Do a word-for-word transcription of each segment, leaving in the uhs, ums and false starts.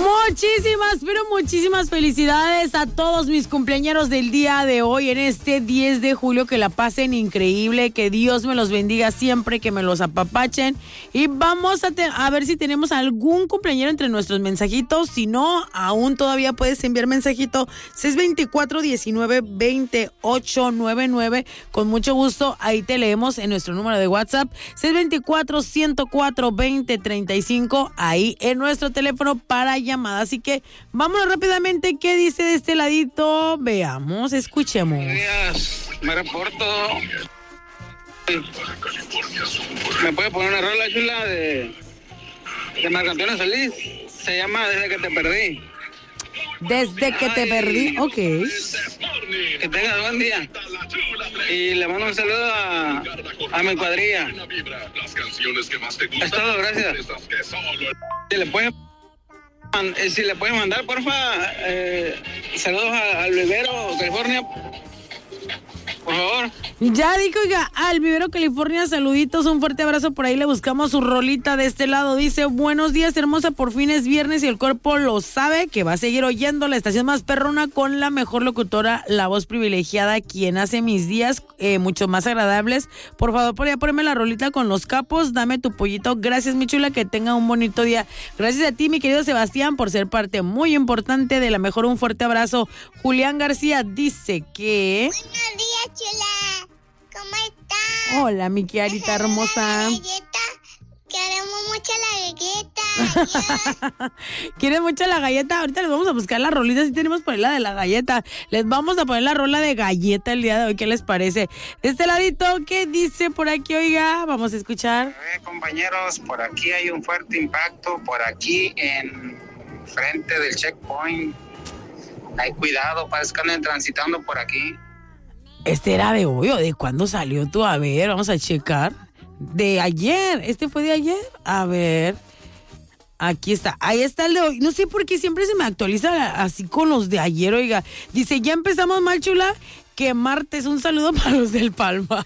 Muchísimas, pero muchísimas felicidades a todos mis cumpleañeros del día de hoy en este diez de julio. Que la pasen increíble, que Dios me los bendiga siempre, que me los apapachen. Y vamos a, te- a ver si tenemos algún cumpleañero entre nuestros mensajitos. Si no, aún todavía puedes enviar mensajito seis dos cuatro, uno nueve, dos ocho nueve nueve. Con mucho gusto, ahí te leemos en nuestro número de WhatsApp seis dos cuatro, uno cero cuatro, dos cero tres cinco. Ahí en nuestro teléfono para llamada. Así que vámonos rápidamente. ¿Qué dice de este ladito? Veamos, escuchemos. Buenos días, me reporto. ¿Me puede poner una rola chula de, de Marcantones Solís? Se llama Desde que te perdí. Desde que te perdí, ok. Que tengas buen día. Y le mando un saludo a, a mi cuadrilla. Es todo, gracias. Si le pueden, si le pueden mandar, porfa, eh, saludos a, al Vivero, California. Por favor. Ya dijo, oiga, al Vivero California, saluditos, un fuerte abrazo. Por ahí le buscamos su rolita de este lado. Dice, buenos días, hermosa, por fin es viernes y el cuerpo lo sabe, que va a seguir oyendo la estación más perrona con la mejor locutora, la voz privilegiada, quien hace mis días eh, mucho más agradables. Por favor, por allá ponme la rolita con los capos, dame tu pollito. Gracias, mi chula, que tenga un bonito día. Gracias a ti, mi querido Sebastián, por ser parte muy importante de la mejor. Un fuerte abrazo. Julián García dice que... Buenos días, chula. ¿Cómo estás? Hola, mi Kiarita hermosa. La galleta. Queremos mucho la galleta. ¿Quieres mucho la galleta? Ahorita les vamos a buscar la rolita. Si tenemos por ahí la de la galleta. Les vamos a poner la rola de galleta el día de hoy. ¿Qué les parece? De este ladito, ¿qué dice por aquí? Oiga, vamos a escuchar. Eh, compañeros, por aquí hay un fuerte impacto. Por aquí, en frente del checkpoint. Hay cuidado, parece que andan transitando por aquí. Este era de hoy o de cuándo salió tú. A ver, vamos a checar. De ayer. ¿Este fue de ayer? A ver. Aquí está. Ahí está el de hoy. No sé por qué siempre se me actualiza así con los de ayer, oiga. Dice, ya empezamos mal, chula. Que martes, un saludo para los del Palma.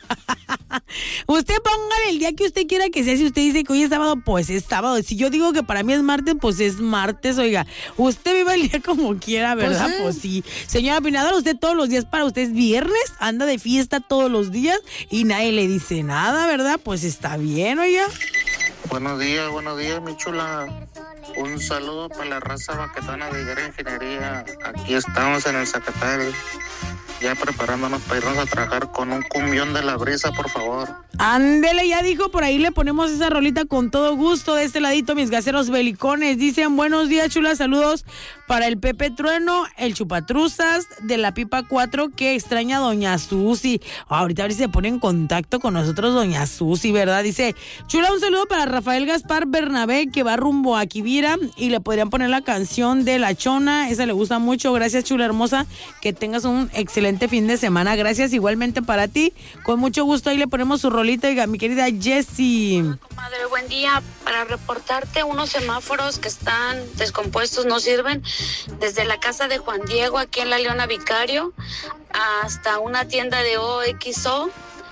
Usted póngale el día que usted quiera que sea. Si usted dice que hoy es sábado, pues es sábado. Si yo digo que para mí es martes, pues es martes, oiga. Usted viva el día como quiera, ¿verdad? Pues sí. Pues sí. Señora Pinadora, usted todos los días para usted es viernes, anda de fiesta todos los días y nadie le dice nada, ¿verdad? Pues está bien, oiga. Buenos días, buenos días, mi chula. Un saludo para la raza baquetana de Higuera Ingeniería. Aquí estamos en el Zacatal, ya preparándonos para irnos a trabajar con un cumbión de la brisa, por favor. Ándele, ya dijo, por ahí le ponemos esa rolita con todo gusto. De este ladito, mis gaseros belicones. Dicen, buenos días, chula, saludos para el Pepe Trueno, el Chupatruzas de la Pipa cuatro, que extraña a doña Susi. Ahorita a ver si se pone en contacto con nosotros doña Susi, ¿verdad? Dice, chula, un saludo para Rafael Gaspar Bernabé, que va rumbo a Quivira, y le podrían poner la canción de La Chona, esa le gusta mucho. Gracias, chula hermosa, que tengas un excelente fin de semana. Gracias igualmente para ti, con mucho gusto. Ahí le ponemos su rolita. Oiga, mi querida Jessie. Hola, comadre, buen día. Para reportarte, unos semáforos que están descompuestos no sirven, desde la casa de Juan Diego aquí en la Leona Vicario hasta una tienda de O X O.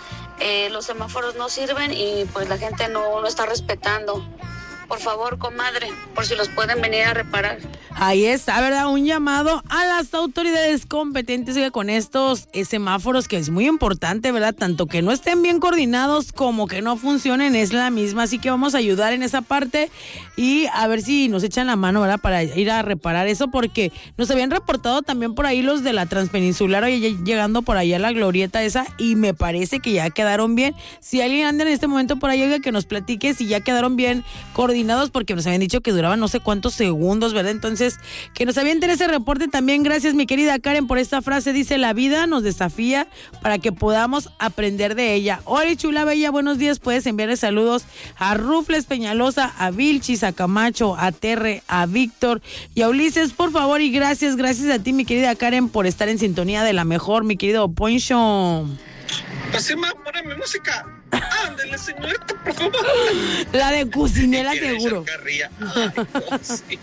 Eh, los semáforos no sirven y pues la gente no lo está respetando. Por favor, comadre, por si los pueden venir a reparar. Ahí está, ¿verdad? Un llamado a las autoridades competentes, oiga, con estos eh, semáforos, que es muy importante, ¿verdad? Tanto que no estén bien coordinados como que no funcionen, es la misma. Así que vamos a ayudar en esa parte y a ver si nos echan la mano, ¿verdad? Para ir a reparar eso, porque nos habían reportado también por ahí los de la Transpeninsular, oye, llegando por allá a la glorieta esa, y me parece que ya quedaron bien. Si alguien anda en este momento por ahí, oiga, que nos platique si ya quedaron bien coordinados, porque nos habían dicho que duraban no sé cuántos segundos, ¿verdad? Entonces, que nos avienten ese reporte también. Gracias, mi querida Karen, por esta frase. Dice, la vida nos desafía para que podamos aprender de ella. Hola, chula bella, buenos días. Puedes enviarle saludos a Rufles Peñalosa, a Vilchis, a Camacho, a Terre, a Víctor y a Ulises, por favor. Y gracias, gracias a ti, mi querida Karen, por estar en sintonía de la mejor, mi querido Poncho. Pase más, poneme música. Ándale, señorita, por favor. La de Cucinela, seguro. Ay, no, sí.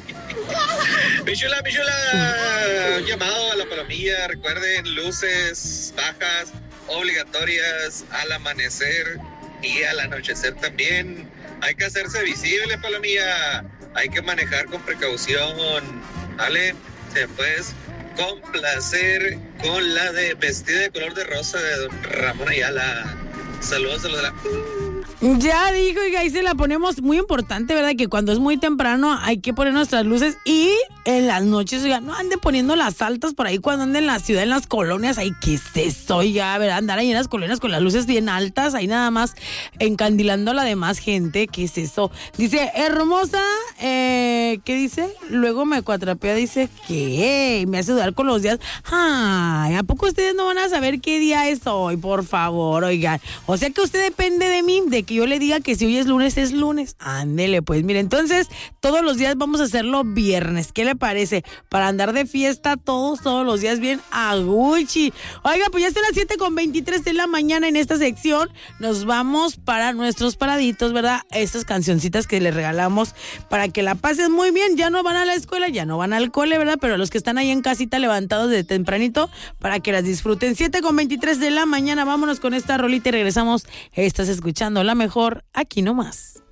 Mi chula, mi chula, un llamado a la palomilla. Recuerden, luces bajas obligatorias al amanecer y al anochecer también. Hay que hacerse visible, palomilla. hay que manejar con precaución, ¿vale? Te puedes complacer con la de Vestida de color de rosa de don Ramón Ayala. Saludos a los de la... Ya dijo, y ahí se la ponemos. Muy importante, ¿verdad? Que cuando es muy temprano hay que poner nuestras luces y en las noches, oiga, no ande poniendo las altas por ahí cuando anden en la ciudad, en las colonias. Ay, ¿qué es eso? Ya, ¿verdad? Andar ahí en las colonias con las luces bien altas, ahí nada más encandilando a la demás gente. ¿Qué es eso? Dice, hermosa, eh, ¿qué dice? Luego me cuatrapea, dice, ¿qué? Me hace dudar con los días. Ay, ¿a poco ustedes no van a saber qué día es hoy? Por favor, oigan. O sea que usted depende de mí, de que yo le diga que si hoy es lunes, es lunes. Ándele, pues, mire, entonces todos los días vamos a hacerlo viernes. ¿Qué le parece? Para andar de fiesta todos, todos los días bien a Gucci. Oiga, pues ya están las siete con veintitrés de la mañana en esta sección. Nos vamos para nuestros paraditos, ¿verdad? Estas cancioncitas que les regalamos para que la pasen muy bien. Ya no van a la escuela, ya no van al cole, ¿verdad? Pero los que están ahí en casita levantados de tempranito, para que las disfruten. siete con veintitrés de la mañana, vámonos con esta rolita y regresamos. Estás escuchando la mejor, aquí nomás.